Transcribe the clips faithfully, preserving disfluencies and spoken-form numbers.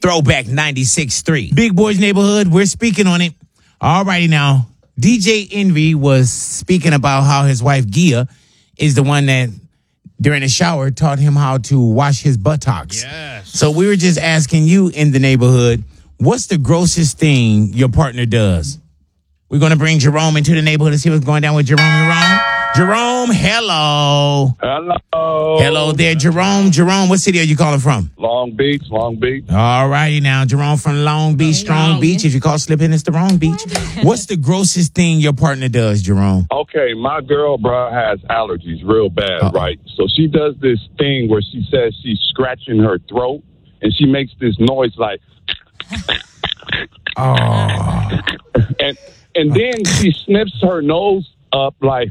Throwback ninety-six point three. Big Boys Neighborhood, we're speaking on it. All righty now. D J Envy was speaking about how his wife Gia is the one that during the shower taught him how to wash his buttocks. Yes. So we were just asking you in the neighborhood, what's the grossest thing your partner does? We're going to bring Jerome into the neighborhood and see what's going down with Jerome. Jerome, Jerome, hello. Hello. Hello there, Jerome. Jerome, what city are you calling from? Long Beach, Long Beach. All righty now, Jerome from Long Beach, Strong Beach. If you call slipping, it's the wrong beach. What's the grossest thing your partner does, Jerome? Okay, my girl, bro, has allergies real bad, Uh-oh. right? So she does this thing where she says she's scratching her throat, and she makes this noise like, Oh. and and then she sniffs her nose up like,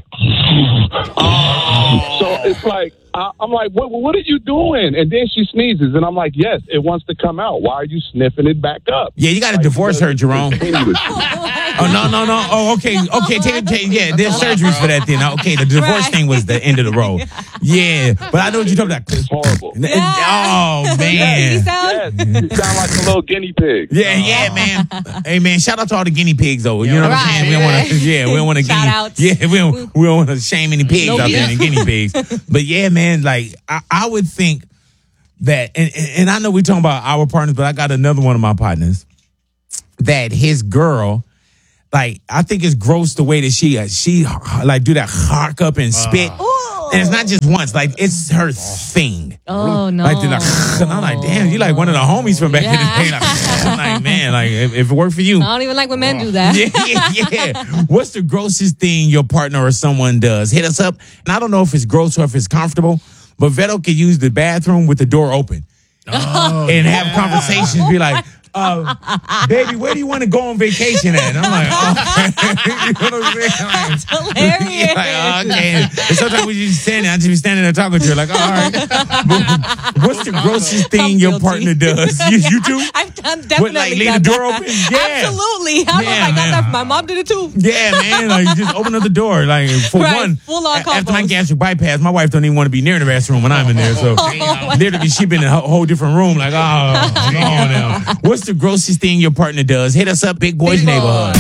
Oh. so it's like, I, I'm like, what, what are you doing? And then she sneezes, and I'm like, yes, it wants to come out. Why are you sniffing it back up? Yeah, you got to Like, divorce her, Jerome. Oh, no, no, no. Oh, okay. Okay. Take, take, yeah, there's surgeries for that then. Okay, the divorce Right. thing was the end of the road. Yeah, but I know what you're talking about. It's horrible. Yeah. Oh, You man. sound Yes, you sound like a little guinea pig. Yeah, yeah, man. Hey, man, shout out to all the guinea pigs, though. You know what I'm Right, saying? We don't want right. to, yeah, we don't want to Shout guinea. outs. Yeah, we don't, we don't want to shame any pigs Nope. out there, Yeah. any guinea pigs. But yeah, man, like, I, I would think that, and, and and I know we're talking about our partners, but I got another one of my partners that his girl, like, I think it's gross the way that she, uh, she, like, do that hark up and spit. And it's not just once, like, it's her thing. Oh, no. Like, they're like, and I'm like, damn, you like one of the homies from back in the day. Like, I'm like, man, like, if, if it worked for you. I don't even like when men do that. Yeah, yeah, yeah. What's the grossest thing your partner or someone does? Hit us up. And I don't know if it's gross or if it's comfortable, but Veto can use the bathroom with the door open Oh, and have conversations. Be like, uh, baby, where do you want to go on vacation at? And I'm like, oh. You know what I'm saying? Like, Hilarious. like, oh, okay. And sometimes we just standing, I just be standing there talking to her, like, all right. But what's the grossest thing I'm your guilty. partner does? You, you too? I've done definitely What, like, leave done the door that. open? Yeah. Absolutely. I Yeah, was like, man. that, my mom did it too. Yeah, man. Like, you just open up the door. Like, for Right, one, full on a- after my combos. gastric bypass, my wife don't even want to be near the bathroom when I'm in there. So, literally, she been in a whole different room. Like, oh, come on now. What's the grossest thing your partner does? Hit us up, Big Boys Big Boy. Neighborhood.